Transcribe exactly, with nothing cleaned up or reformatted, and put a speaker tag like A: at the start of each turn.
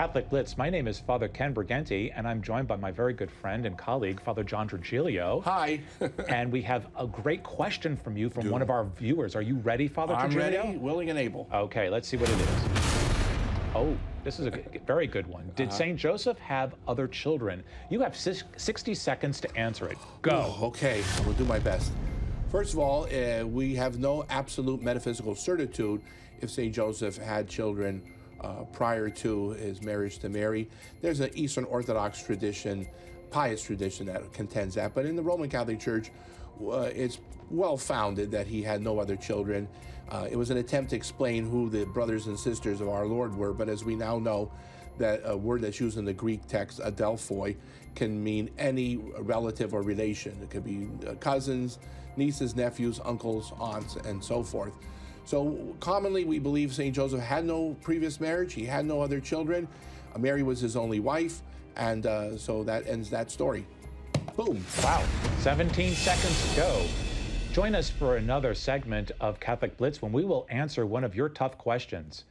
A: Catholic Blitz. My name is Father Ken Briganti, and I'm joined by my very good friend and colleague, Father John Trigilio.
B: Hi.
A: And we have a great question from you from
B: Good.
A: one of our viewers. Are you ready, Father
B: I'm
A: Trigilio?
B: ready, willing and able.
A: Okay, let's see what it is. Oh, this is a g- very good one. Did
B: Uh-huh.
A: Saint Joseph have other children? You have sis- sixty seconds to answer it. Go.
B: Oh, okay, I will do my best. First of all, uh, we have no absolute metaphysical certitude if Saint Joseph had children uh, prior to his marriage to Mary. There's an Eastern Orthodox tradition, pious tradition that contends that, but in the Roman Catholic Church, uh, it's well founded that he had no other children. Uh, it was an attempt to explain who the brothers and sisters of our Lord were, but as we now know, that a word that's used in the Greek text, adelphoi, can mean any relative or relation. It could be uh, cousins, nieces, nephews, uncles, aunts, and so forth. So commonly we believe Saint Joseph had no previous marriage, he had no other children. Uh, Mary was his only wife, and uh, so that ends that story. Boom.
A: Wow, seventeen seconds to go. Join us for another segment of Catholic Blitz when we will answer one of your tough questions.